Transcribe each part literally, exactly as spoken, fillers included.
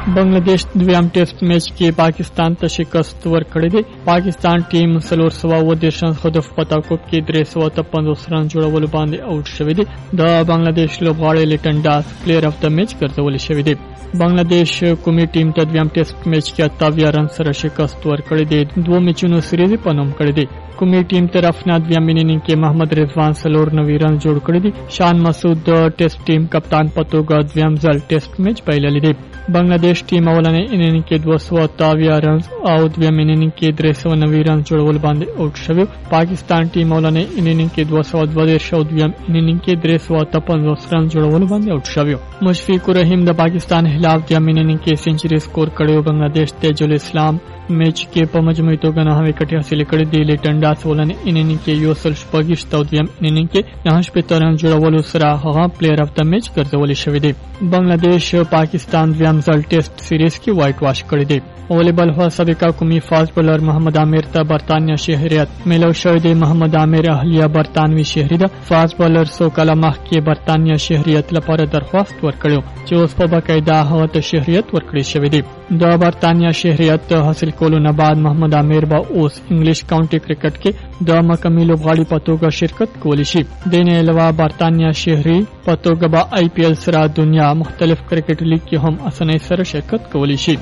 بنگلاديش دویم ټیسټ میچ کې پاکستان ته شکست ورکړی دی. پاکستان ټیم څلور سوه اووه دېرش رن خو د فتاکوب کې درې سوه ته پنځوس رن جوړولو باندې آوټ شوی دی. د بنگلاديش لوبغاړی لیټن داس پلیر اف د میچ ګرځول شوی دی. بنگلاديش کومي ټیم ته دویم ټیسټ میچ کې اتاویا رن سره شکست ورکړی دی. دوه میچونو سریز په نوم کړی دی. کومي ټیم طرف نه دویم انینګ کې محمد رضوان سلور نوي رن جوړ کړی دي. شان مسعود د ټیسټ ټیم کپتان په توګه دویم ځل ټیسټ میچ پیلولی دی. بنگلاديش ټیم اولنۍ انینګ کې دوه سوه اتاویا رن او دویم انینګ کې درې سوه نوي رن جوړول باندې آوټ شوی. پاکستان ټیم اولنۍ انینګ کې دوه سوه دوه دېرش او دویم انینګ کې درې سوه ته پنځوس رن جوړول باندې آوټ شوی. مشفیق الرحیم د پاکستان خلاف دویم انینګ کې سنچري سکور کړو. بنگلاديش تیج الاسلام میچ کې په مجموعي توګه نه وکټ حاصل کړي دي. لیټن داس ولنې انینګ کې یو سل شپږ او دویم انینګ کې نه شپږ رن جوړولو سره هغه پلیر اف د میچ ګرځول شوی دی. بنگلاديش پاکستان دویم ځل ټیسټ سیریز کې وایټ واش کړی دی. والیبال هوا سابقه کومي فاست بولر محمد عامر ته برتانیا شهریت ملو شوی دی. محمد عامر اهلیه برتانوي شهری ده. فاست بولر سو کله مخکې برتانیا شهریت لپاره درخواست ورکړو چې اوس په باقاعده هغه ته شهریت ورکړی شوی دی. د برتانیا شهریت حاصل کولو نه بعد محمد عامر به اوس انګلیش کاونټي کرکټ کې د مکمل لوبغاړي په توګه شرکت کولی شي. د نه علاوه برتانیا شهري په توګه به آی پی ایل سره دنیا مختلف کرکټ لیګ کې هم اسانۍ سره شرکت کولی شي.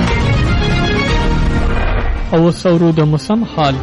او سورو د موسم حال.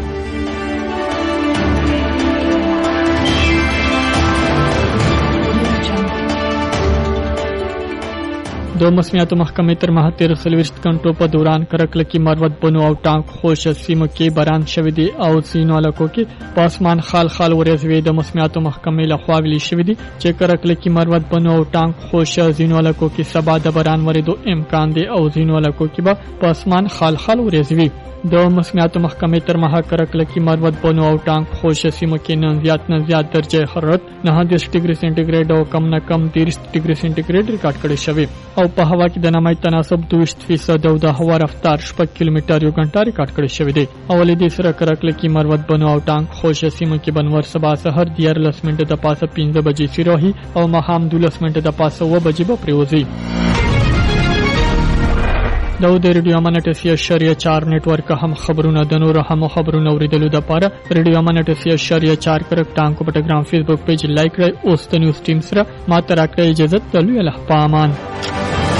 د موسمیاتو محکمې تر ماه تېر څلوېښت غنټو په دوران کرکلکي مروت بنو او ټانک خوش سیمو کې باران شوی دی او ځینو علاقو کې په اسمان خال خال ورېځ وې. د موسمیاتو محکمې لخوا ویلي شوي دي چې کرکلکي مروت بنو او ټانک خوش ځینو علاقو کې سبا د باران ورېدو امکان دی او ځینو علاقو کې به په اسمان خال خال ورېځ وي. د موسمیاتو محکمې تر ماه کرکلکي مروت بنو او ټانک خوش سیمو کې نن زیات نه زیات درجه حرارت نه دېرش ډیګري سنټیګریډ او کم نه کم دېرش ډیګري سنټیګریډ ریکارډ کړی شوی او په هوا کې د نمی تناسب دوه ویشت فیصد او د هوا رفتار شپږ کیلومتر یو غنټه ریکارډ کړی شوی دی. اولې دې سره کرکلکي مروت بنو او ټانک خوش سیمو کې بنور سبا سحر دیارلس منټه د پاسه پنځه بجې سیروهي او ماښام دولس منټه د پاسه اووه بجې به پریوځي. د ریډیو امن اټسیا شریعه چار نیټورک هم خبرونه د نور هم خبرونه اوریدلو د پاره ریډیو امن اټسیا شریعه چار کرک ټانکو پټګرام فیسبوک پیج لایک کړئ. اوس د نیوز ټیم سره ما ته راکړئ اجازه. د لوی الله په امان.